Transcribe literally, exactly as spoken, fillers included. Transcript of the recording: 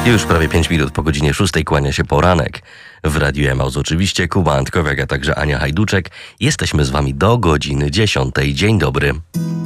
Już prawie pięć minut po godzinie szóstej kłania się poranek. W Radiu Emaus oczywiście Kuba Antkowiak, a także Ania Hajduczek. Jesteśmy z wami do godziny dziesiątej. Dzień dobry.